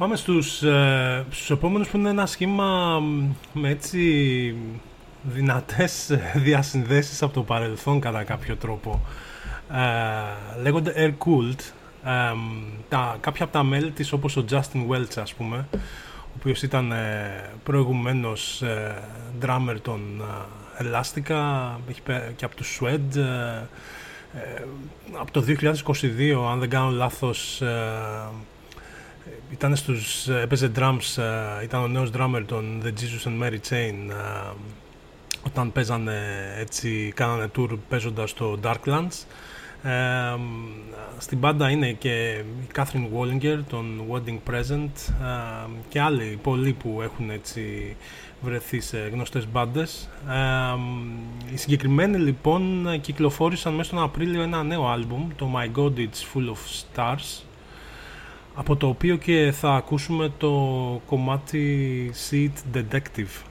Πάμε στους επόμενους, που είναι ένα σχήμα με έτσι δυνατές διασυνδέσεις από το παρελθόν κατά κάποιο τρόπο. Λέγονται Air Cooled. Κάποια από τα μέλη της, όπως ο Justin Welch, ας πούμε, ο οποίος ήταν προηγουμένως drummer των Elastica και από τους Swed. Από το 2022, αν δεν κάνω λάθος, έπαιζε drums, ήταν ο νέος drummer των The Jesus and Mary Chain, όταν παίζανε έτσι, κάνανε tour παίζοντας στο Darklands. Στην μπάντα είναι και η Catherine Wallinger των Wedding Present, και άλλοι πολλοί που έχουν έτσι βρεθεί σε γνωστές μπάντες. Οι συγκεκριμένοι λοιπόν κυκλοφόρησαν μέσα τον Απρίλιο ένα νέο άλμπουμ, το My God It's Full of Stars, από το οποίο και θα ακούσουμε το κομμάτι Seat Detective.